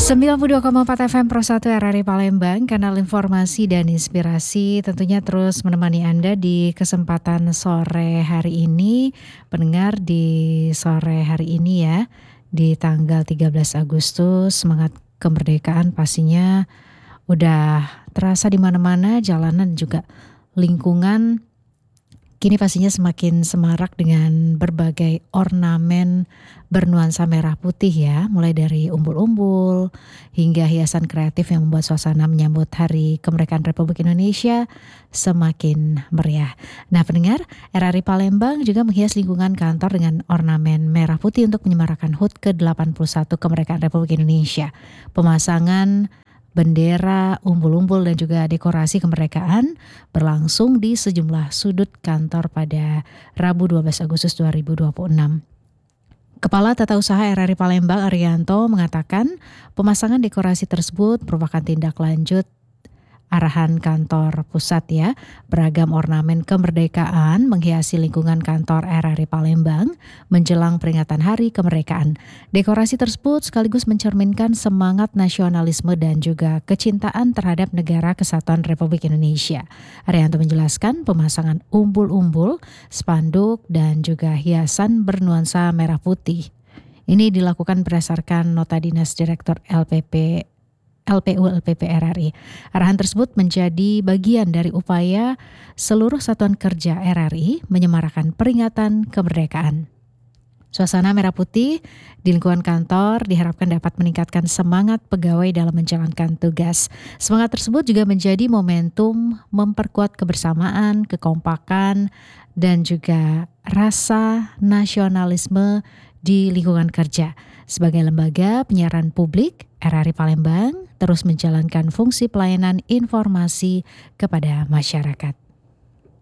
92,4 FM Pro 1 RRI Palembang, kanal informasi dan inspirasi tentunya terus menemani Anda di kesempatan sore hari ini. Pendengar di sore hari ini ya, di tanggal 13 Agustus, semangat kemerdekaan pastinya udah terasa di mana-mana, jalanan juga lingkungan kini pastinya semakin semarak dengan berbagai ornamen bernuansa merah putih ya, mulai dari umbul-umbul hingga hiasan kreatif yang membuat suasana menyambut Hari Kemerdekaan Republik Indonesia semakin meriah. Nah pendengar, RRI Palembang juga menghias lingkungan kantor dengan ornamen merah putih untuk menyemarakan HUT ke-81 Kemerdekaan Republik Indonesia. Pemasangan bendera, umbul-umbul dan juga dekorasi kemerdekaan berlangsung di sejumlah sudut kantor pada Rabu 12 Agustus 2026. Kepala Tata Usaha RRI Palembang Arianto mengatakan pemasangan dekorasi tersebut merupakan tindak lanjut arahan kantor pusat ya. Beragam ornamen kemerdekaan menghiasi lingkungan kantor RRI Palembang menjelang peringatan Hari Kemerdekaan. Dekorasi tersebut sekaligus mencerminkan semangat nasionalisme dan juga kecintaan terhadap Negara Kesatuan Republik Indonesia. Arianto menjelaskan pemasangan umbul-umbul, spanduk dan juga hiasan bernuansa merah putih ini dilakukan berdasarkan nota dinas Direktur LPU LPP RRI. Arahan tersebut menjadi bagian dari upaya seluruh satuan kerja RRI menyemarakan peringatan kemerdekaan. Suasana merah putih di lingkungan kantor diharapkan dapat meningkatkan semangat pegawai dalam menjalankan tugas. Semangat tersebut juga menjadi momentum memperkuat kebersamaan, kekompakan, dan juga rasa nasionalisme di lingkungan kerja. Sebagai lembaga penyiaran publik, RRI Palembang terus menjalankan fungsi pelayanan informasi kepada masyarakat.